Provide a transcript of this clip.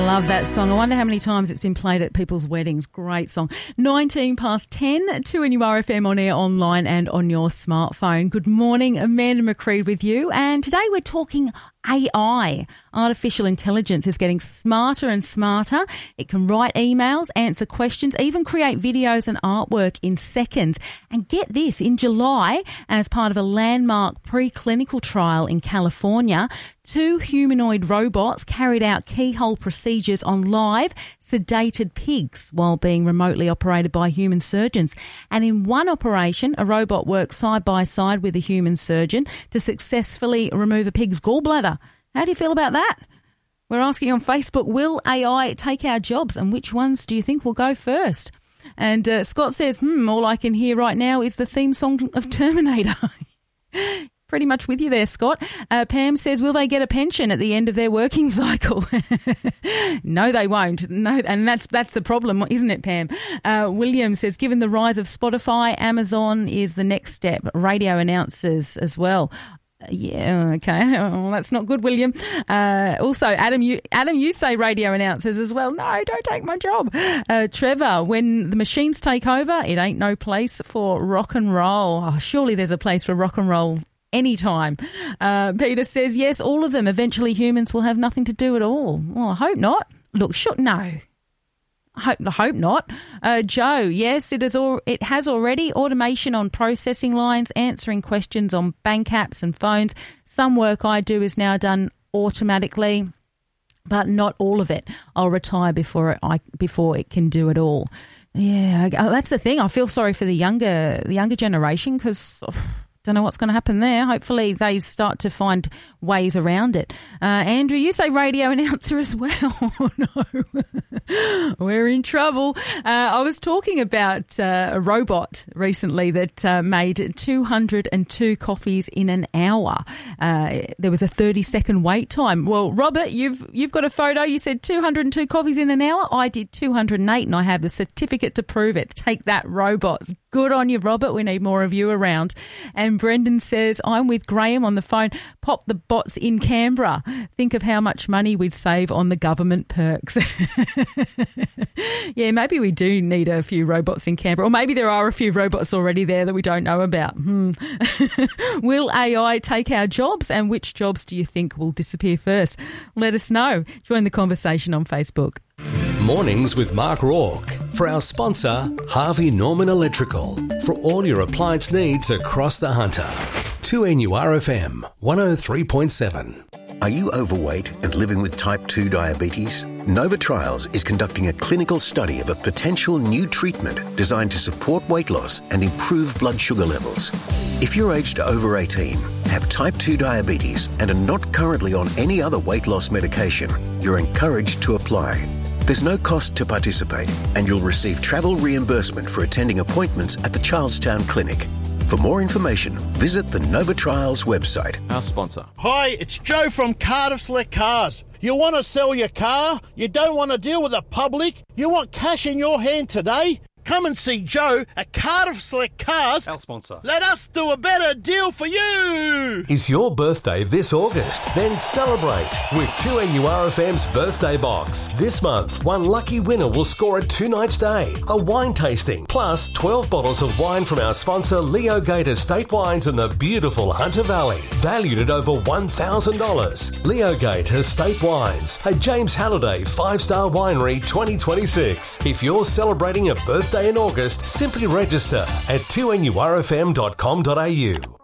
Love that song. I wonder how many times it's been played at people's weddings. Great song. 19 past 10, 2NURFM on air, online and on your smartphone. Good morning, Amanda McCreed with you. And today we're talking AI. Artificial intelligence is getting smarter and smarter. It can write emails, answer questions, even create videos and artwork in seconds. And get this, in July, as part of a landmark preclinical trial in California, 2 humanoid robots carried out keyhole procedures on live, sedated pigs while being remotely operated by human surgeons. And in one operation, a robot worked side by side with a human surgeon to successfully remove a pig's gallbladder. How do you feel about that? We're asking on Facebook, will AI take our jobs, and which ones do you think will go first? And Scott says, all I can hear right now is the theme song of Terminator. Pretty much with you there, Scott. Pam says, will they get a pension at the end of their working cycle? No, they won't. No, and that's the problem, isn't it, Pam? William says, given the rise of Spotify, Amazon is the next step. Radio announcers as well. Yeah, okay. Well, that's not good, William. Also, Adam, you say radio announcers as well. No, don't take my job. Trevor, when the machines take over, it ain't no place for rock and roll. Oh, surely there's a place for rock and roll anytime. Peter says, yes, all of them. Eventually humans will have nothing to do at all. Well, I hope not. Look, no. I hope not. Joe, yes, it has already. Automation on processing lines, answering questions on bank apps and phones. Some work I do is now done automatically, but not all of it. I'll retire before it can do it all. Yeah, that's the thing. I feel sorry for the younger generation because don't know what's going to happen there. Hopefully they start to find ways around it. Andrew, you say radio announcer as well. Oh, no. We're in trouble. I was talking about a robot recently that made 202 coffees in an hour. There was a 30-second wait time. Well, Robert, you've got a photo. You said 202 coffees in an hour. I did 208 and I have the certificate to prove it. Take that, robots. Good on you, Robert. We need more of you around. And Brendan says, I'm with Graham on the phone. Pop the bots in Canberra. Think of how much money we'd save on the government perks. Yeah, maybe we do need a few robots in Canberra. Or maybe there are a few robots already there that we don't know about. Will AI take our jobs? And which jobs do you think will disappear first? Let us know. Join the conversation on Facebook. Mornings with Mark Rourke. For our sponsor, Harvey Norman Electrical. For all your appliance needs across the Hunter. 2NURFM 103.7. Are you overweight and living with type 2 diabetes? Nova Trials is conducting a clinical study of a potential new treatment designed to support weight loss and improve blood sugar levels. If you're aged over 18, have type 2 diabetes and are not currently on any other weight loss medication, you're encouraged to apply. There's no cost to participate, and you'll receive travel reimbursement for attending appointments at the Charlestown Clinic. For more information, visit the Nova Trials website. Our sponsor. Hi, it's Joe from Cardiff Select Cars. You want to sell your car? You don't want to deal with the public? You want cash in your hand today? Come and see Joe at Cardiff Select Cars. Our sponsor. Let us do a better deal for you. Is your birthday this August? Then celebrate with 2NURFM's birthday box. This month, one lucky winner will score a 2-night stay, a wine tasting, plus 12 bottles of wine from our sponsor Leo Gate Estate Wines in the beautiful Hunter Valley, valued at over $1,000. Leo Gate Estate Wines, a James Halliday 5-star winery 2026. If you're celebrating a birthday in August, simply register at 2NURFM.com.au.